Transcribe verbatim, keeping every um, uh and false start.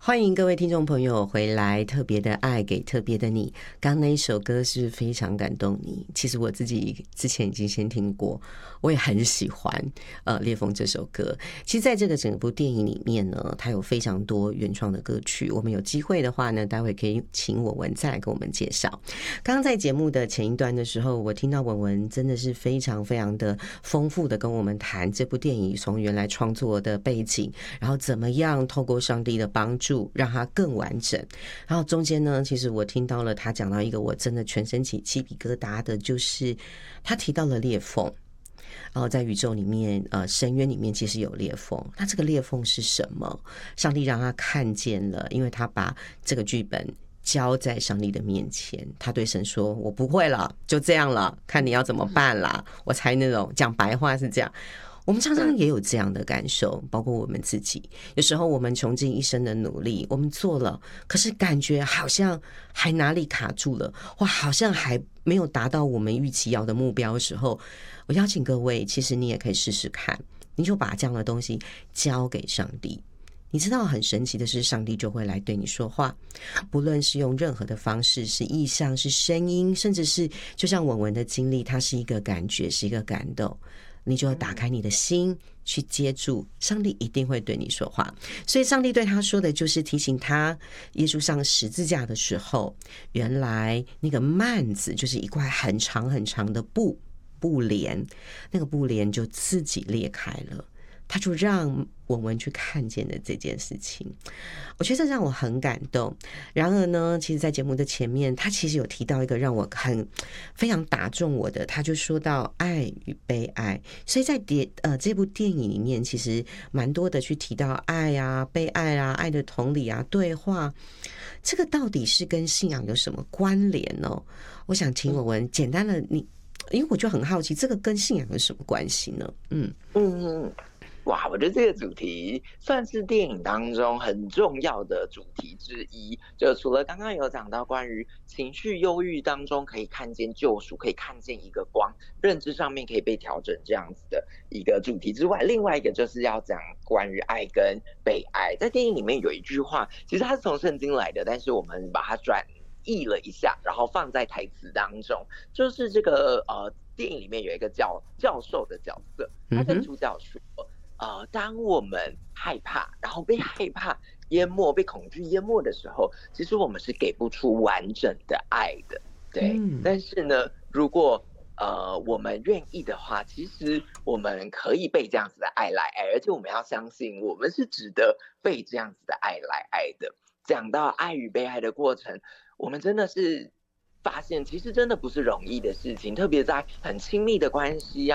欢迎各位听众朋友回来，特别的爱给特别的你。刚那一首歌是非常感动你，其实我自己之前已经先听过，我也很喜欢呃烈风这首歌。其实在这个整部电影里面呢，它有非常多原创的歌曲，我们有机会的话呢，待会可以请文文再来跟我们介绍。刚刚在节目的前一段的时候，我听到文文真的是非常非常的丰富的跟我们谈这部电影从原来创作的背景，然后怎么样透过上帝的帮助让它更完整。然后中间呢，其实我听到了他讲到一个我真的全身起鸡皮疙瘩的，就是他提到了裂缝。然后在宇宙里面，呃，深渊里面其实有裂缝。那这个裂缝是什么？上帝让他看见了，因为他把这个剧本交在上帝的面前，他对神说：“我不会了，就这样了，看你要怎么办啦。”我猜那种讲白话是这样。我们常常也有这样的感受，包括我们自己。有时候我们穷尽一生的努力，我们做了，可是感觉好像还哪里卡住了，或好像还没有达到我们预期要的目标的时候，我邀请各位，其实你也可以试试看，你就把这样的东西交给上帝。你知道很神奇的是，上帝就会来对你说话，不论是用任何的方式，是意象，是声音，甚至是就像文文的经历，它是一个感觉，是一个感动。你就打开你的心去接住，上帝一定会对你说话。所以上帝对他说的就是提醒他，耶稣上十字架的时候，原来那个幔子就是一块很长很长的布布帘，那个布帘就自己裂开了，他就让文文去看见了这件事情。我觉得这让我很感动。然而呢，其实在节目的前面，他其实有提到一个让我很非常打中我的，他就说到爱与被爱。所以在电呃这部电影里面，其实蛮多的去提到爱啊、被爱啊、爱的同理啊、对话，这个到底是跟信仰有什么关联呢？我想请文文简单的你，因为我就很好奇，这个跟信仰有什么关系呢？嗯嗯，哇，我觉得这个主题算是电影当中很重要的主题之一。就除了刚刚有讲到关于情绪忧郁当中可以看见救赎，可以看见一个光，认知上面可以被调整这样子的一个主题之外，另外一个就是要讲关于爱跟被爱。在电影里面有一句话，其实它是从圣经来的，但是我们把它转译了一下，然后放在台词当中，就是这个呃，电影里面有一个教教授的角色，他跟主角说。呃，当我们害怕，然后被害怕淹没、被恐惧淹没的时候，其实我们是给不出完整的爱的，对。嗯、但是呢，如果呃我们愿意的话，其实我们可以被这样子的爱来爱，而且我们要相信，我们是值得被这样子的爱来爱的。讲到爱与被爱的过程，我们真的是发现，其实真的不是容易的事情，特别在很亲密的关系啊。